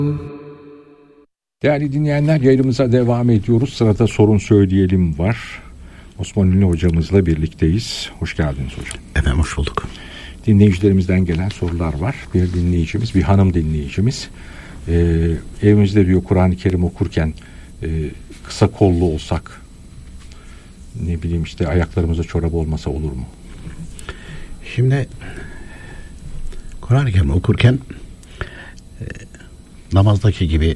Değerli dinleyenler, yayınımıza devam ediyoruz. Sırada sorun söyleyelim var. Osman Ünlü hocamızla birlikteyiz. Hoş geldiniz hocam. Efendim hoş bulduk. Dinleyicilerimizden gelen sorular var. Bir dinleyicimiz, bir hanım dinleyicimiz. Evimizde diyor Kur'an-ı Kerim okurken kısa kollu olsak, ne bileyim işte ayaklarımıza çorap olmasa olur mu? Şimdi Kur'an-ı Kerim okurken namazdaki gibi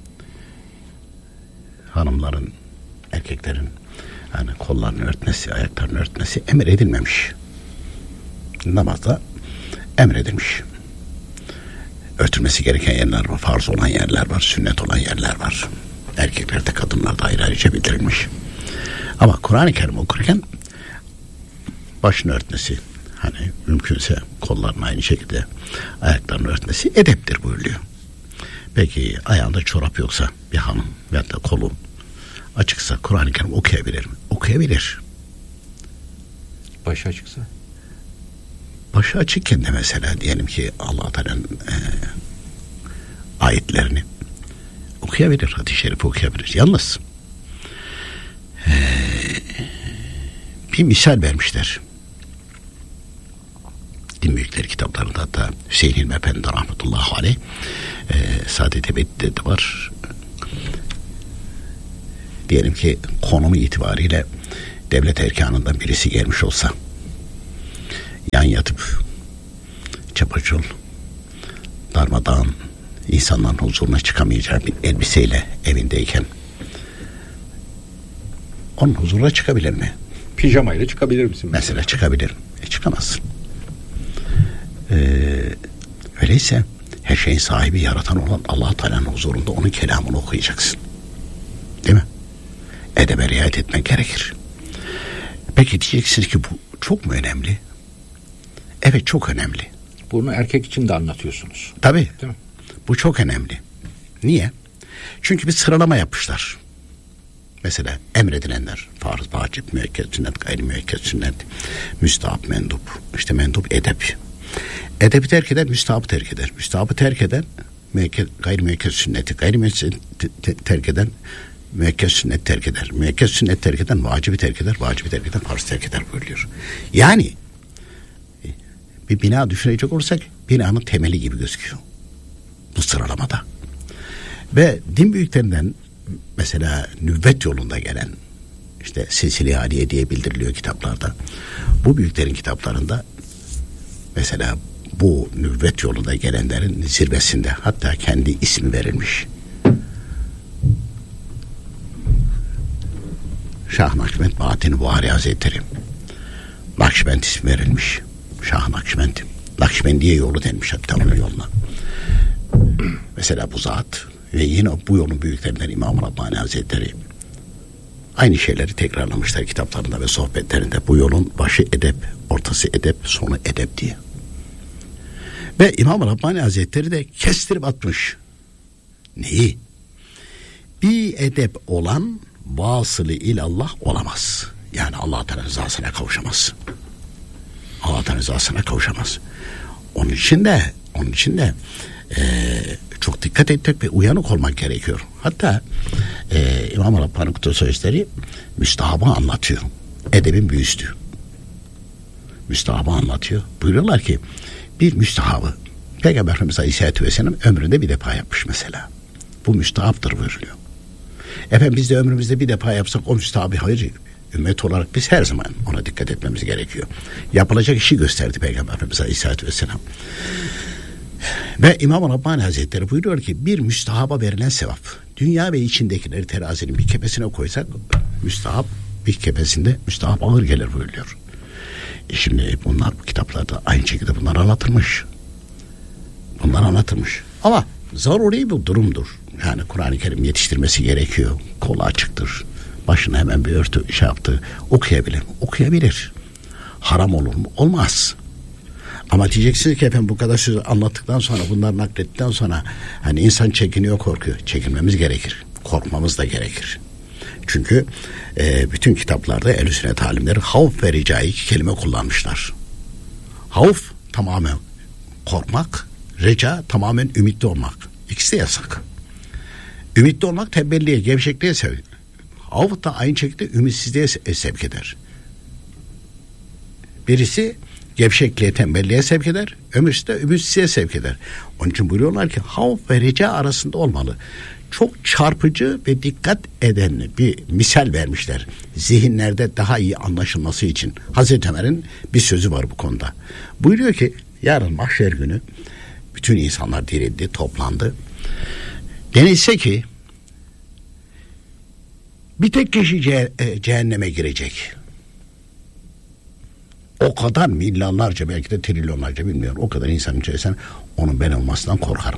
hanımların, erkeklerin yani kollarını örtmesi, ayaklarını örtmesi emredilmemiş. Namazda emredilmiş. Örtülmesi gereken yerler var, farz olan yerler var, sünnet olan yerler var. Erkeklerde, kadınlarda ayrı ayrıca bildirilmiş. Ama Kur'an-ı Kerim okurken başını örtmesi, hani mümkünse kollarını aynı şekilde ayaklarını örtmesi edeptir buyuruyor. Peki ayağında çorap yoksa bir hanım veyahut da kolu açıksa Kur'an-ı Kerim okuyabilir mi? Okuyabilir. Başı açıksa? Başı açıkken de mesela diyelim ki Allah Teala'nın ayetlerini okuyabilir, hadis-i şerif okuyabilir. Yalnız bir misal vermişler. Din Büyükleri kitaplarında, hatta Hüseyin İlmi Efendi rahmetullahi aleyh Saadet Ebedi'de de var. Diyelim ki konumu itibariyle devlet erkanından birisi gelmiş olsa, yan yatıp çapaçul darmadağın insanların huzuruna çıkamayacağı bir elbiseyle evindeyken onun huzuruna çıkabilir mi? Pijamayla çıkabilir misin? Mesela çıkabilir. Çıkamazsın. Öyleyse her şeyin sahibi, yaratan olan Allah Teala'nın huzurunda onun kelamını okuyacaksın. Değil mi? Edebe riayet etmek gerekir. Peki diyeceksiniz ki bu çok mu önemli? Evet, çok önemli. Bunu erkek için de anlatıyorsunuz. Tabii. Değil mi? Bu çok önemli. Niye? Çünkü bir sıralama yapmışlar. Mesela emredilenler, farz, vacip, müekked sünnet, gayri müekked sünnet, müstahap, mendup, işte mendup edep. Edebi terk eder, müstahabı terk eder. Müstahabı terk eden gayri müekked sünneti, gayri müekked terk eden müekked sünnet terk eder. Müekked sünnet terk eden vacibi terk eder, vacibi terk eden farz terk eder buyuruyor. Yani bir bina düşünecek olursak binanın temeli gibi gözüküyor bu sıralamada. Ve din büyüklerinden mesela nüvvet yolunda gelen, işte Silsile-i Aliye diye bildiriliyor kitaplarda. Bu büyüklerin kitaplarında mesela bu nüvvet yolunda gelenlerin zirvesinde hatta kendi ismi verilmiş. Şah Nakşibend Bahattin Buhari Hazretleri. Nakşibend ismi verilmiş. Şah Nakşibend. Nakşibendiye yolu denmiş hatta onun yoluna. Mesela bu zat ve yine bu yolun büyüklerinden İmam Rabbani Hazretleri aynı şeyleri tekrarlamışlar kitaplarında ve sohbetlerinde. Bu yolun başı edep, ortası edep, sonu edep diye. Ve İmam Rabbani Hazretleri de kestirip atmış. Neyi? Bir edep olan vasılı ilallah olamaz. Yani Allah Teala rızasına kavuşamaz. Allah Teala rızasına kavuşamaz. Onun için de çok dikkat etmek ve uyanık olmak gerekiyor. Hatta İmam Rabbani Kutu Sözleri müstahabı anlatıyor. Edebin büyüsü. Müstahabı anlatıyor. Buyuruyorlar ki bir müstahabı Peygamber Efendimiz Aleyhisselatü Vesselam ömründe bir defa yapmış mesela. Bu müstahaptır buyuruyor. Efendim biz de ömrümüzde bir defa yapsak o müstahabı hayır. Ümmet olarak biz her zaman ona dikkat etmemiz gerekiyor. Yapılacak işi gösterdi Peygamber Efendimiz Aleyhisselatü Vesselam. Ve İmam Rabbani Hazretleri buyuruyor ki bir müstahaba verilen sevap, dünya ve içindekileri terazinin bir kefesine koysak müstahap bir kefesinde müstahap ağır gelir buyuruyor. Şimdi bunlar bu kitaplarda aynı şekilde bunlar anlatılmış. Ama zaruri bir durumdur. Yani Kur'an-ı Kerim yetiştirmesi gerekiyor. Kolu açıktır. Başına hemen bir örtü yaptı. Okuyabilir mi? Okuyabilir. Haram olur mu? Olmaz. Ama diyeceksiniz ki efendim bu kadar söz anlattıktan sonra, bunları naklettikten sonra hani insan çekiniyor, korkuyor. Çekinmemiz gerekir. Korkmamız da gerekir. Çünkü bütün kitaplarda ehl-i sünnet alimleri havf ve ricai iki kelime kullanmışlar. Havf tamamen korkmak, reca tamamen ümitli olmak. İkisi de yasak. Ümitli olmak tembelliğe, gevşekliğe sevk. Havut da aynı şekilde ümitsizliğe sevk eder. Birisi gevşekliğe, tembelliğe sevk eder. Öbürüsü de ümitsizliğe sevk eder. Onun için buyuruyorlar ki havf ve reca arasında olmalı. Çok çarpıcı ve dikkat eden bir misal vermişler. Zihinlerde daha iyi anlaşılması için. Hazreti Ömer'in bir sözü var bu konuda. Buyuruyor ki yarın mahşer günü bütün insanlar dirildi, toplandı. Denilse ki bir tek kişi cehenneme girecek. O kadar milyonlarca, belki de trilyonlarca, bilmiyorum, o kadar insanın içerisinde onun ben olmasından korkarım.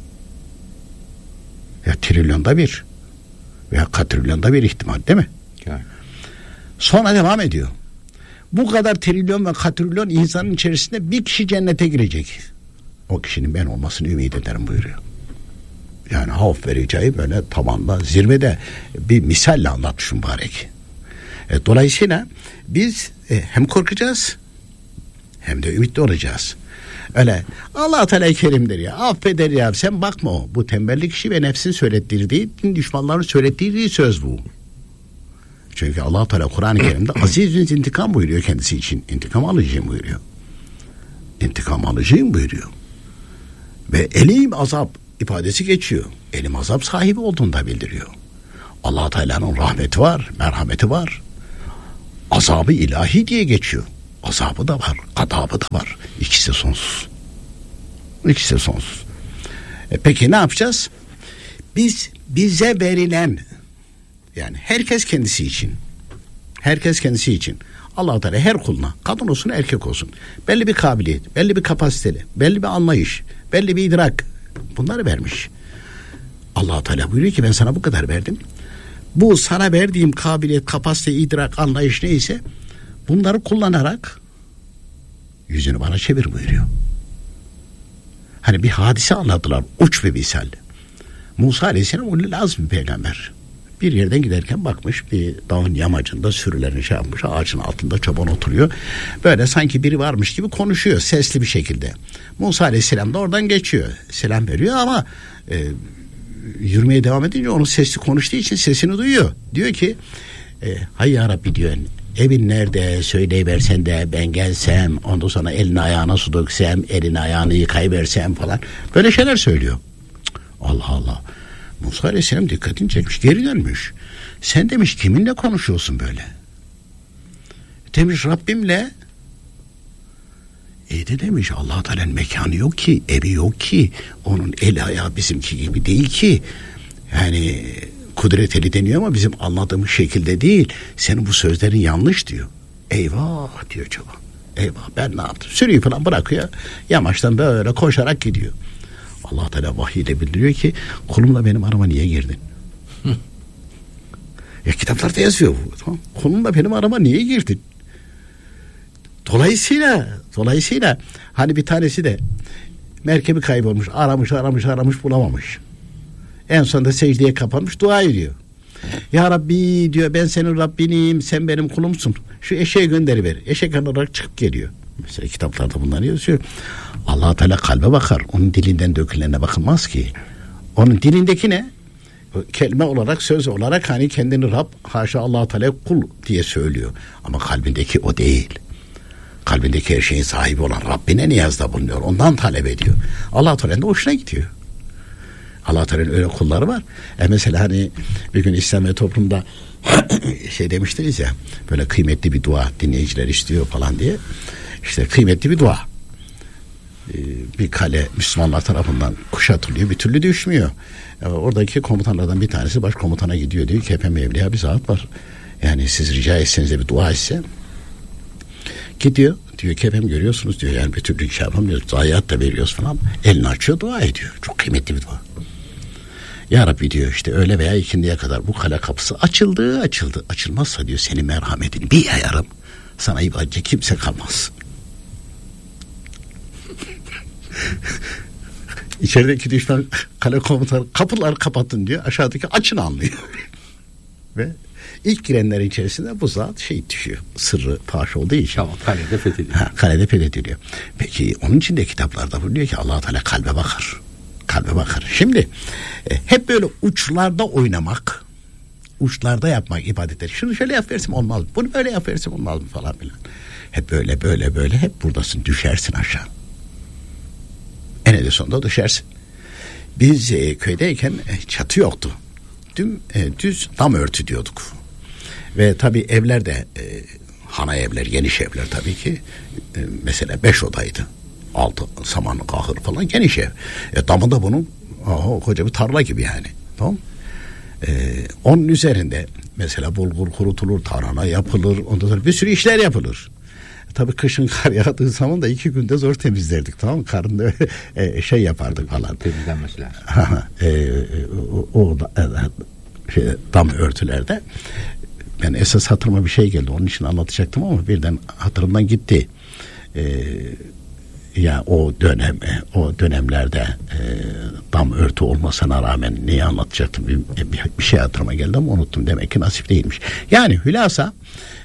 Ya trilyonda bir veya katrilyonda bir ihtimal, değil mi? Yani. Sonra devam ediyor. Bu kadar trilyon ve katrilyon insanın içerisinde bir kişi cennete girecek. O kişinin ben olmasını ümit ederim buyuruyor. Yani havf vereceği böyle tavanda, zirvede bir misalle anlatmış mübarek. Dolayısıyla biz hem korkacağız hem de ümitli olacağız. Öyle Allah Teala kerimdir ya, affeder ya, sen bakma o. Bu tembellik işi ve nefsin söylettirdiği, din düşmanlarının söylettirdiği söz bu. Çünkü Allah Teala Kur'an-ı Kerim'de azizün intikam buyuruyor kendisi için. İntikam alacağım buyuruyor. İntikam alacağım buyuruyor. Ve elim azap ifadesi geçiyor. Elim azap sahibi olduğunu da bildiriyor. Allah Teala'nın rahmeti var, merhameti var. Azabı ilahi diye geçiyor. Azabı da var, gadabı da var. İkisi sonsuz. İkisi sonsuz. Peki ne yapacağız? Bize verilen, yani herkes kendisi için. Herkes kendisi için. Allah Teala her kuluna, kadın olsun erkek olsun, belli bir kabiliyet, belli bir kapasiteli, belli bir anlayış, belli bir idrak, bunları vermiş. Allah Teala buyuruyor ki ben sana bu kadar verdim. Bu sana verdiğim kabiliyet, kapasite, idrak, anlayış neyse bunları kullanarak yüzünü bana çevir buyuruyor. Hani bir hadise anlattılar, uç bir misal. Musa Aleyhisselam ulul azm bir peygamber. Bir yerden giderken bakmış, bir dağın yamacında sürülerini şey yapmış, ağacın altında çoban oturuyor. Böyle sanki biri varmış gibi konuşuyor sesli bir şekilde. Musa Aleyhisselam da oradan geçiyor. Selam veriyor ama yürümeye devam edince onun sesli konuştuğu için sesini duyuyor. Diyor ki hay ya Rabbi diyor, evin nerede söyleyiversen de ben gelsem, ondan sonra elini ayağına su döksem, elini ayağını yıkayıversem falan. Böyle şeyler söylüyor. Allah Allah. Musa Aleyhisselam dikkatini çekmiş, geri dönmüş. Sen demiş kiminle konuşuyorsun böyle? Demiş Rabbimle. De demiş Allah Teala'nın mekanı yok ki, evi yok ki, onun eli ayağı bizimki gibi değil ki. Yani kudret eli deniyor ama bizim anladığımız şekilde değil. Senin bu sözlerin yanlış diyor. Eyvah diyor çoban. Eyvah, ben ne yaptım? Sürüyü falan bırakıyor. Yamaçtan böyle koşarak gidiyor. Allah Teala vahiyle bildiriyor ki kulumla benim arama niye girdin? Ya kitaplarda yazıyor bu. Tamam? Kulumla benim arama niye girdin? Dolayısıyla hani bir tanesi de merkebi kaybolmuş, aramış bulamamış. En sonunda secdeye kapanmış, dua ediyor. Ya Rabbi diyor, ben senin Rabbinim, sen benim kulumsun. Şu eşeği gönderiver. Eşek alarak çıkıp geliyor. Mesela kitaplarda bunları yazıyor. Allah Teala kalbe bakar. Onun dilinden dökülenine bakılmaz ki. Onun dilindeki ne? Kelime olarak, söz olarak hani kendini Rab, haşa Allah Teala kul diye söylüyor. Ama kalbindeki o değil. Kalbindeki her şeyin sahibi olan Rabbine niyazda bulunuyor. Ondan talep ediyor. Allah Teala'nın da hoşuna gidiyor. Allah Teala'nın öyle kulları var. Mesela hani bir gün İslam ve toplumda şey demiştiniz ya, böyle kıymetli bir dua dinleyiciler istiyor falan diye. İşte kıymetli bir dua. Bir kale Müslümanlar tarafından kuşatılıyor, bir türlü düşmüyor. Oradaki komutanlardan bir tanesi başkomutana gidiyor, diyor ki efendim evliya bir zat var. Yani siz rica etseniz de bir dua etse. Gidiyor, diyor ki efendim görüyorsunuz diyor, yani bir türlü şey yapamıyoruz, zayiat da veriyoruz falan. Elini açıyor, dua ediyor. Çok kıymetli bir dua. Ya Rabbi diyor, işte öğle veya ikindiye kadar bu kale kapısı açıldı. Açılmazsa diyor senin merhametini bir yayarım. Sana ibadetçi kimse kalmaz. İçerideki düşman kale komutanı kapıları kapatın diyor. Aşağıdaki açın anlıyor. Ve ilk girenlerin içerisinde bu zat şehit düşüyor. Sırrı faş olduğu için. Tamam, kalede fethediliyor. Kalede fethediliyor. Peki onun için de kitaplarda buluyor ki Allah Teala kalbe bakar. kalbe bakar. Şimdi hep böyle uçlarda oynamak, uçlarda yapmak ibadetler. Şunu şöyle yap versem olmaz mı? Bunu böyle yap versem olmaz mı falan filan. Hep böyle hep buradasın, düşersin aşağı. Eninde sonunda düşersin. Biz köydeyken çatı yoktu. Düz dam örtü diyorduk. Ve tabii evler de hana evler, geniş evler tabii ki. Mesela 5 odaydı. 6 samanlı kahır falan, geniş ev. Damında bunun koca bir tarla gibi yani. Tamam. Onun üzerinde mesela bulgur kurutulur, tarhana yapılır, ondan sonra bir sürü işler yapılır. Tabii kışın kar yağdığı zaman da 2 günde zor temizlerdik, tamam mı? Karında şey yapardık falan. Temizlenmesi lazım. O dam örtülerde. Ben esas hatırıma bir şey geldi. Onun için anlatacaktım ama birden hatırımdan gitti. Ya o dönemlerde dam örtü olmasına rağmen neyi anlatacaktım? Bir şey hatırıma geldi ama unuttum. Demek ki nasip değilmiş. Yani hülasa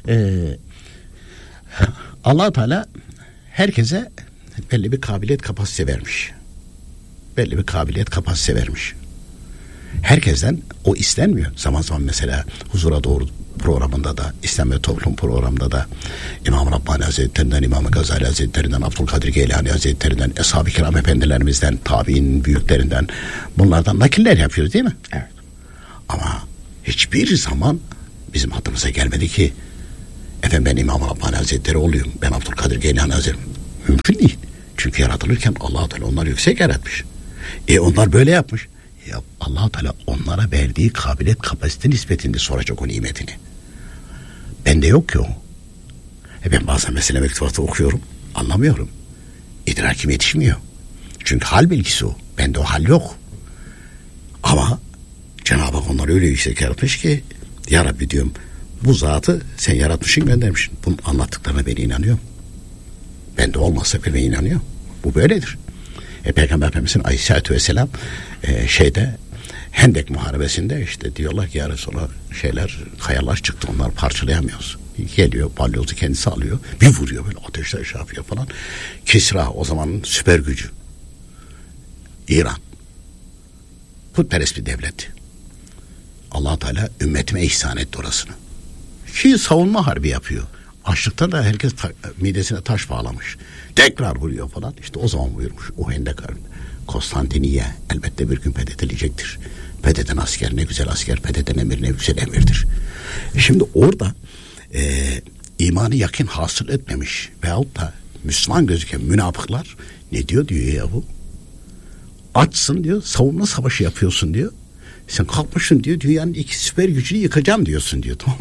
Allah Teala herkese belli bir kabiliyet kapasite vermiş. Belli bir kabiliyet kapasite vermiş. Herkesten o istenmiyor. Zaman zaman mesela Huzura Doğru programında da, İslam ve Toplum programında da İmam Rabbani Hazretlerinden, İmam Gazali Hazretlerinden, Abdülkadir Geylani Hazretlerinden, Eshab-ı Kiram efendilerimizden, tabi'in büyüklerinden, bunlardan nakiller yapıyoruz değil mi? Evet. Ama hiçbir zaman bizim hatırımıza gelmedi ki efendim ben İmam Rabbani Hazretleri oluyorum, ben Abdülkadir Geylani Hazretleri. Mümkün değil. Çünkü yaratılırken Allah-u Teala onları yüksek yaratmış. Onlar böyle yapmış. Ya Allah-u Teala onlara verdiği kabiliyet, kapasite nispetinde soracak o nimetini. Bende yok ki o. Ben bazen mesela mektubatı okuyorum, anlamıyorum. İdrakim yetişmiyor. Çünkü hal bilgisi o. Bende o hal yok. Ama Cenab-ı Hak onları öyle yüksek yaratmış ki ya Rabbi diyorum, bu zatı sen yaratmışsın, göndermişsin. Bunun anlattıklarına ben inanıyorum. Bende olmazsa ben inanıyorum. Bu böyledir. Peygamber Efendimiz'in Aleyhisselatü Vesselam Hendek Muharebesi'nde işte diyorlar ki ya Resulallah kayalar çıktı, onları parçalayamıyoruz. Geliyor, balyozu kendisi alıyor, bir vuruyor böyle, ateşler şey yapıyor falan. Kisra o zamanın süper gücü. İran. Putperest bir devlet. Allah Teala ümmetime ihsan etti orasını. Ki savunma harbi yapıyor. Açlıktan da herkes midesine taş bağlamış. Tekrar vuruyor falan. İşte o zaman buyurmuş o Hendek Harbi. Konstantiniye elbette bir gün fethedilecektir. Fetheden asker ne güzel asker, fetheden emir ne güzel emirdir. Şimdi orada imanı yakın hasıl etmemiş veyahut da Müslüman gözüken münafıklar ne diyor ya bu? Açsın diyor, savunma savaşı yapıyorsun diyor. Sen kalkmışsın diyor, dünyanın 2 süper gücünü yıkacağım diyorsun diyor, tamam mı?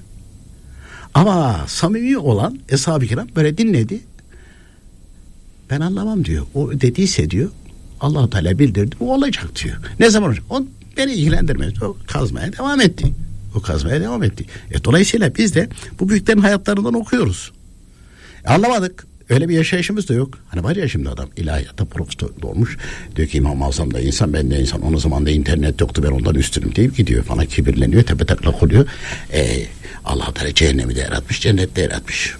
Ama samimi olan Eshab-ı Kiram böyle dinledi. Ben anlamam diyor. O dediyse diyor, Allah-u Teala bildirdi, bu olacak diyor. Ne zaman olacak? O beni ilgilendirmez. O kazmaya devam etti. Dolayısıyla biz de bu büyüklerin hayatlarından okuyoruz. Anlamadık. Öyle bir yaşayışımız da yok. Hani var ya şimdi adam ilahiyatta profesör olmuş. Diyor ki İmam-ı Azam da insan, ben de insan. Onun zaman da internet yoktu, ben ondan üstünüm deyip gidiyor. Falan kibirleniyor, tepe taklak oluyor. Allah Teala cehennemi de yaratmış, cennette yaratmış.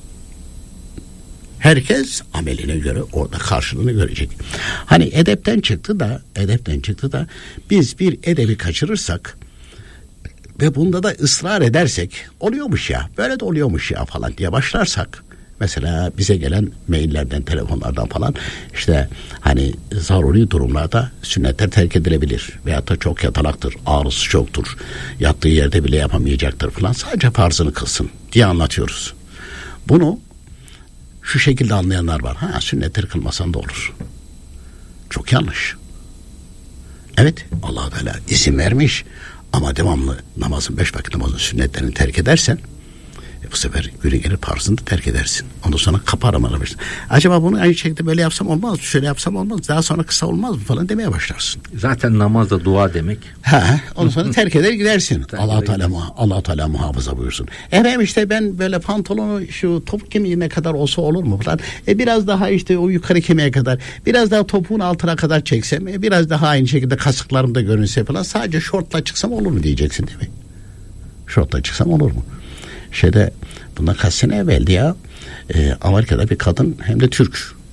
Herkes ameline göre orada karşılığını görecek. Hani edepten çıktı da biz bir edebi kaçırırsak ve bunda da ısrar edersek, oluyormuş ya, böyle de oluyormuş ya falan diye başlarsak, mesela bize gelen maillerden, telefonlardan falan işte hani zaruri durumlarda sünnetler terk edilebilir veyahut da çok yatalaktır, ağrısı çoktur, yattığı yerde bile yapamayacaktır falan, sadece farzını kılsın diye anlatıyoruz. Bunu şu şekilde anlayanlar var. Sünnetleri kılmasan da olur. Çok yanlış. Evet, Allah Teala izin vermiş ama devamlı namazın, 5 vakit namazın sünnetlerini terk edersen bu sefer günü gelir farzını da terk edersin. Ondan sonra kapı aramaya başlarsın. Acaba bunu aynı şekilde böyle yapsam olmaz mı? Şöyle yapsam olmaz mı? Daha sonra kısa olmaz mı falan demeye başlarsın. Zaten namazda dua demek. Ondan sonra terk eder gidersin. Allah Teala muhafaza buyursun. Efendim işte ben böyle pantolonu şu topuk kemiğine kadar olsa olur mu falan. Biraz daha işte o yukarı kemiğe kadar, biraz daha topuğun altına kadar çeksem, biraz daha aynı şekilde kasıklarımda görünse falan, sadece şortla çıksam olur mu diyeceksin değil mi? Şortla çıksam olur mu? Bundan kaç sene evveldi ya, Amerika'da bir kadın, hem de Türk,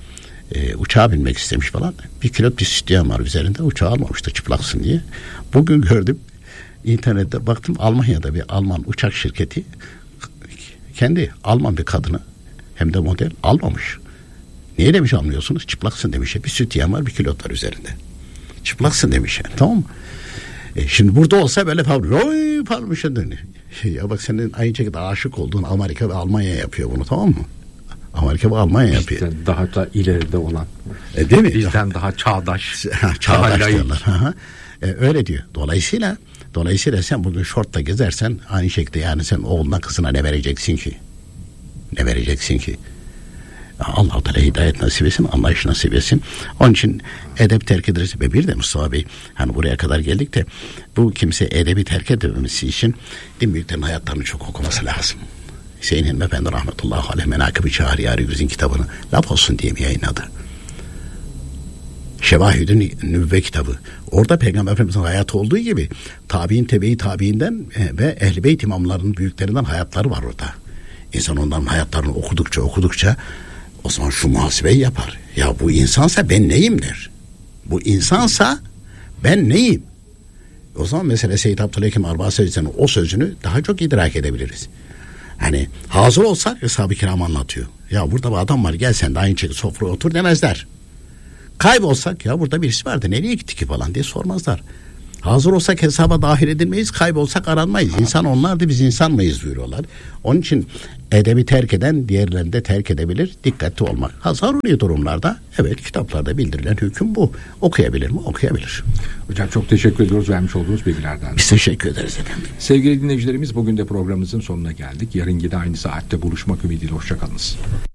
Uçağa binmek istemiş falan. Bir kilot bir sütyen var üzerinde. Uçağı almamıştı çıplaksın diye. Bugün gördüm. İnternette baktım, Almanya'da bir Alman uçak şirketi kendi Alman bir kadını, hem de model, almamış. Niye demiş almıyorsunuz? Çıplaksın demiş. Bir sütyen var, bir kilot var üzerinde. Çıplaksın demiş yani, tamam mı? Şimdi burada olsa böyle falan. Ya bak, senin aynı şekilde aşık olduğun Amerika ve Almanya yapıyor bunu, tamam mı? Amerika ve Almanya yapıyor. Bizden daha da ileride olan. Değil mi? Bizden daha çağdaş. Çağdaş diyorlar. Öyle diyor. Dolayısıyla sen bugün şortla gezersen aynı şekilde, yani sen oğluna kızına ne vereceksin ki? Ne vereceksin ki? Allah-u Teala hidayet nasip etsin, anlayış nasip etsin. Onun için edep terk ederiz. Ve bir de Mustafa Bey, hani buraya kadar geldik de bu kimse edebi terk edememesi için din büyüklerin hayatlarını çok okuması lazım. Hüseyin Hilmi Efendi rahmetullahi aleyh Menakıb-ı Şahriyari Güzin kitabını laf olsun diye mi yayınladı? Şevahid-i Nübüvve kitabı. Orada Peygamber Efendimiz'in hayatı olduğu gibi tabi'in, tebe-i tabi'inden ve ehl-i beyt imamlarının, büyüklerinden hayatları var orada. İnsan onların hayatlarını okudukça o zaman şu muhasebeyi yapar. Ya bu insansa ben neyim der. Bu insansa ben neyim? O zaman mesela Seyyid Abdülhakim Arbasevi'nin o sözünü daha çok idrak edebiliriz. Hani hazır olsak Eshab-ı Kiram anlatıyor. Ya burada bir adam var, gel sen de aynı şekilde sofraya otur demezler. Kaybolsak, ya burada birisi vardı, nereye gitti ki falan diye sormazlar. Hazır olsak hesaba dahil edilmeyiz, kaybolsak aranmayız. İnsan onlardı, biz insan mıyız buyuruyorlar. Onun için edebi terk eden diğerlerini de terk edebilir. Dikkatli olmak. Zaruri durumlarda evet, kitaplarda bildirilen hüküm bu. Okuyabilir mi? Okuyabilir. Hocam çok teşekkür ediyoruz vermiş olduğunuz bilgilerden. Biz teşekkür ederiz efendim. Sevgili dinleyicilerimiz, bugün de programımızın sonuna geldik. Yarın yine aynı saatte buluşmak ümidiyle. Hoşçakalınız.